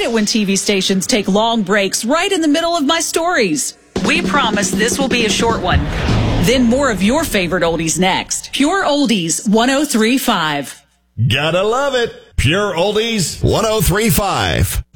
it when TV stations take long breaks right in the middle of my stories. We promise this will be a short one. Then more of your favorite oldies next. Pure Oldies 103.5. Gotta love it. Pure Oldies 103.5.